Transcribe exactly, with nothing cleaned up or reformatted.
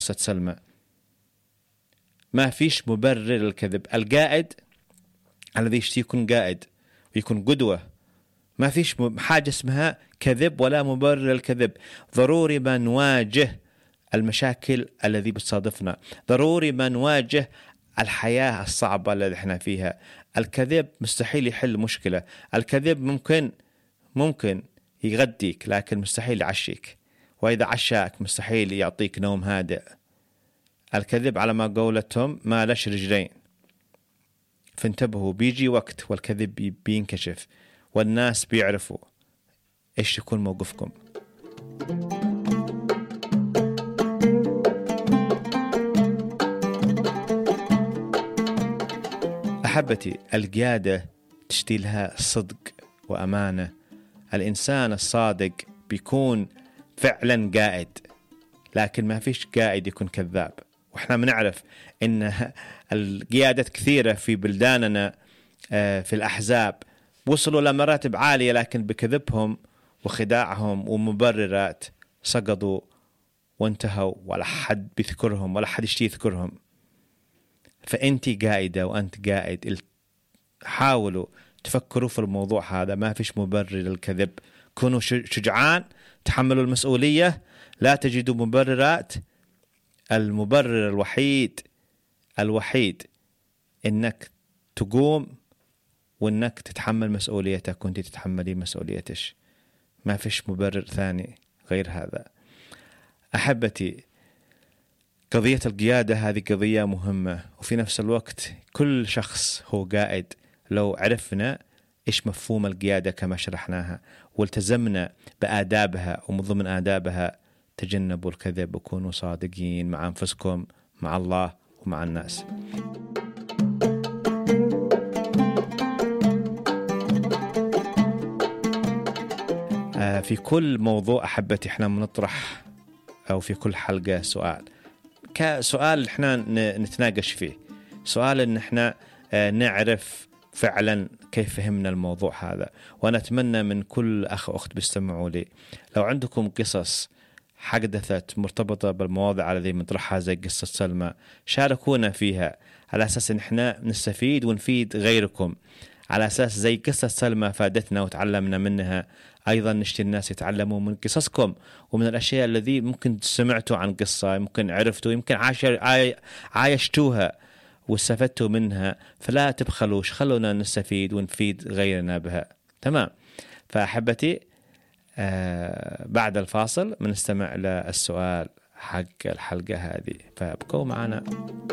قصة سلمى. ما فيش مبرر للكذب. القائد الذي يشتي يكون قائد ويكون قدوة. ما فيش حاجة اسمها كذب ولا مبرر للكذب. ضروري ما نواجه المشاكل الذي بتصادفنا، ضروري ما نواجه الحياة الصعبة التي احنا فيها. الكذب مستحيل يحل مشكلة. الكذب ممكن ممكن يغديك لكن مستحيل يعشيك، وإذا عشاك مستحيل يعطيك نوم هادئ. الكذب على ما قولتهم ما لش رجلين، فانتبهوا. بيجي وقت والكذب بينكشف والناس بيعرفوا إيش يكون موقفكم. أحبتي، القيادة تشتي لها صدق وأمانة. الإنسان الصادق بيكون فعلا قائد، لكن ما فيش قائد يكون كذاب. وإحنا بنعرف إن القيادات كثيرة في بلداننا في الأحزاب وصلوا لمراتب عالية، لكن بكذبهم وخداعهم ومبررات سقطوا وانتهوا، ولا حد بيذكرهم ولا حد يشتي يذكرهم. فأنت قائدة وأنت قائد، حاولوا تفكروا في الموضوع هذا. ما فيش مبرر للكذب. كونوا شجعان، تحملوا المسؤولية، لا تجدوا مبررات. المبرر الوحيد الوحيد إنك تقوم وإنك تتحمل مسؤوليتك وأنت تتحملي مسؤوليتك. ما فيش مبرر ثاني غير هذا. أحبتي، قضية القيادة هذه قضية مهمة، وفي نفس الوقت كل شخص هو قائد. لو عرفنا إيش مفهوم القيادة كما شرحناها والتزمنا بآدابها، ومن ضمن آدابها تجنبوا الكذب وكونوا صادقين مع أنفسكم، مع الله ومع الناس. آه في كل موضوع أحبتي إحنا بنطرح، أو في كل حلقة سؤال، كسؤال إحنا نتناقش فيه، سؤال إن إحنا آه نعرف فعلا كيف فهمنا الموضوع هذا. وأنا أتمنى من كل أخ وأخت بيستمعوا لي، لو عندكم قصص حدثت مرتبطة بالمواضيع التي مطرحها زي قصة سلمى، شاركونا فيها على أساس إن إحنا نستفيد ونفيد غيركم. على أساس زي قصة سلمى فادتنا وتعلمنا منها، أيضا نشتي الناس يتعلموا من قصصكم ومن الأشياء الذي ممكن سمعتوا عن قصة، ممكن عرفتوا، يمكن عايشتوها واستفدتوا منها. فلا تبخلوش، خلونا نستفيد ونفيد غيرنا بها. تمام. فأحبتي، آه بعد الفاصل بنستمع للسؤال حق الحلقة هذه، فابقوا معنا.